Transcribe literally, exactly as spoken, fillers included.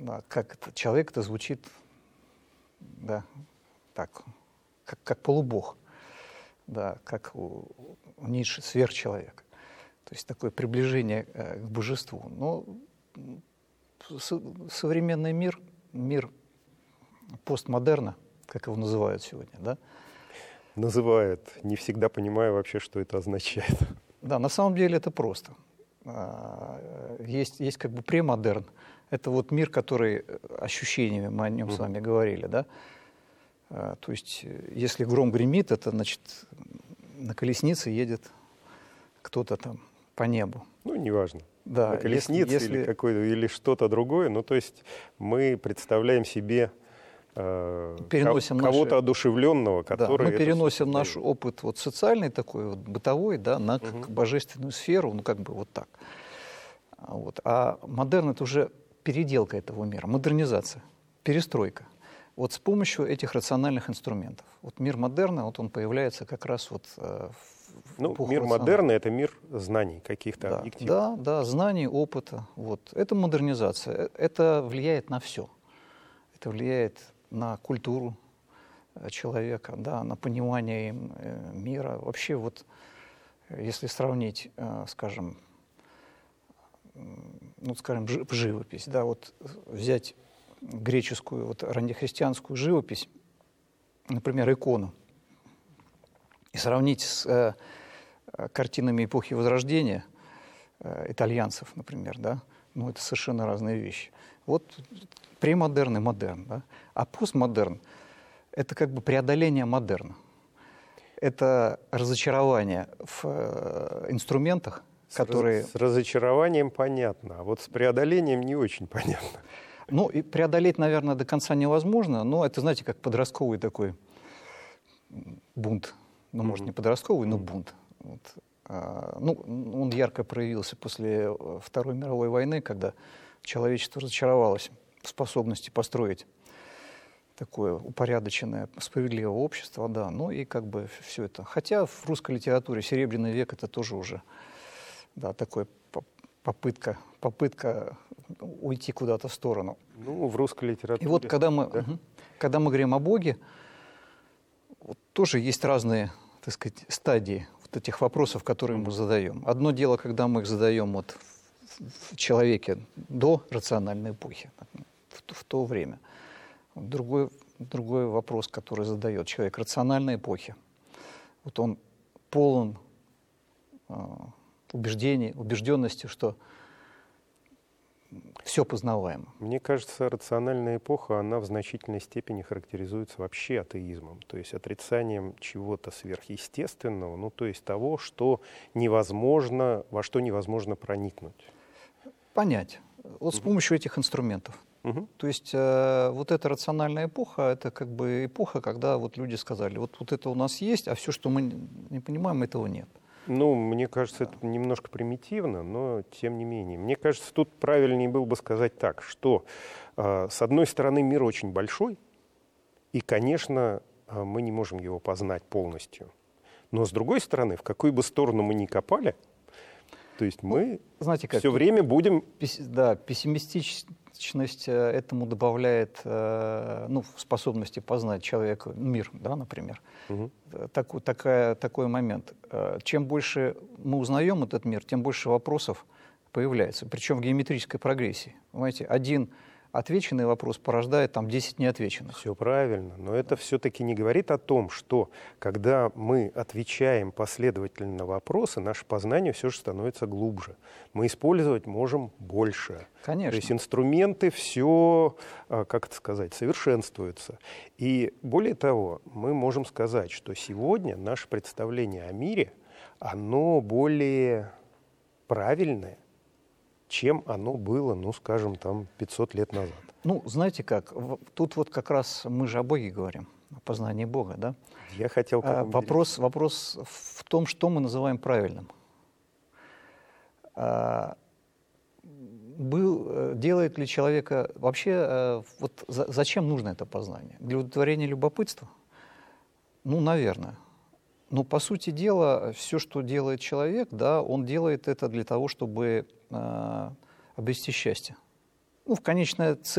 да, как это, человек это звучит, да, так, как, как полубог, да, как у, у Ницше сверхчеловек. То есть такое приближение э, к божеству. Но со, современный мир, мир постмодерна, как его называют сегодня, да? Называют, не всегда понимаю вообще, что это означает. Да, на самом деле это просто. Есть, есть как бы премодерн. Это вот мир, который ощущениями, мы о нем mm-hmm. с вами говорили, да? То есть, если гром гремит, это значит, на колеснице едет кто-то там по небу. Ну, неважно. Да, на колеснице если, или, если... какой-то, или что-то другое. Ну, то есть мы представляем себе э, переносим кого-то наши... одушевленного, который... Да, мы переносим наш опыт вот, социальный такой, вот, бытовой, да, на угу. божественную сферу, ну, как бы вот так. Вот. А модерн — это уже переделка этого мира, модернизация, перестройка. Вот с помощью этих рациональных инструментов. Вот мир модерна, вот он появляется как раз вот э, в Ну, эпоху мир рационального. модерна — это мир знаний каких-то да, объективов. Да, да, знаний, опыта. Вот. Это модернизация. Это влияет на все. Это влияет на культуру человека, да, на понимание им мира. Вообще, вот, если сравнить, скажем, ну, скажем, живопись, да, вот взять греческую, вот, раннехристианскую живопись, например, икону, и сравнить с э, картинами эпохи Возрождения, э, итальянцев, например, да, ну, это совершенно разные вещи. Вот премодерн и модерн, да, а постмодерн — это как бы преодоление модерна. Это разочарование в э, инструментах, с которые... Раз, с разочарованием понятно, а вот с преодолением не очень понятно. Ну, и преодолеть, наверное, до конца невозможно, но это, знаете, как подростковый такой бунт. Ну, mm-hmm. может, не подростковый, но бунт. Вот. А, ну, он ярко проявился после Второй мировой войны, когда человечество разочаровалось в способности построить такое упорядоченное, справедливое общество, да, ну и как бы все это. Хотя в русской литературе Серебряный век — это тоже уже, да, такое попытка, попытка уйти куда-то в сторону. Ну, в русской литературе. И вот когда мы, да? угу, когда мы говорим о Боге, вот тоже есть разные, так сказать, стадии вот этих вопросов, которые мы задаем. Одно дело, когда мы их задаем вот в человеке до рациональной эпохи, в, в то время. Другой, другой вопрос, который задает человек рациональной эпохи. Вот он полон э, убеждений, убежденности, что все познаваемо. Мне кажется, рациональная эпоха, она в значительной степени характеризуется вообще атеизмом, то есть отрицанием чего-то сверхъестественного, ну, то есть того, что невозможно, во что невозможно проникнуть. Понять. Вот с помощью этих инструментов. Угу. То есть э, вот эта рациональная эпоха, это как бы эпоха, когда вот люди сказали, вот, вот это у нас есть, а все, что мы не понимаем, этого нет. Ну, мне кажется, да. это немножко примитивно, но тем не менее. Мне кажется, тут правильнее было бы сказать так, что э, с одной стороны мир очень большой, и, конечно, э, мы не можем его познать полностью. Но с другой стороны, в какую бы сторону мы ни копали, то есть мы ну, знаете, как, все время будем... Да, пессимистичность этому добавляет ну, способности познать человека, мир, да, например. Угу. Так, такая, такой момент. Чем больше мы узнаем этот мир, тем больше вопросов появляется. Причем в геометрической прогрессии. Понимаете, один отвеченный вопрос порождает там десять неотвеченных. Все правильно, но это все-таки не говорит о том, что когда мы отвечаем последовательно на вопросы, наше познание все же становится глубже. Мы использовать можем больше. Конечно. То есть инструменты все, как это сказать, совершенствуются. И более того, мы можем сказать, что сегодня наше представление о мире, оно более правильное, чем оно было, ну, скажем, там, пятьсот лет назад. Ну, знаете как, тут вот как раз мы же о Боге говорим, о познании Бога, да? Я хотел... А, вопрос, вопрос в том, что мы называем правильным. А, был, делает ли человека... Вообще, вот за, зачем нужно это познание? Для удовлетворения любопытства? Ну, наверное. Но, по сути дела, все, что делает человек, да, он делает это для того, чтобы э, обрести счастье. Ну, в конечной цель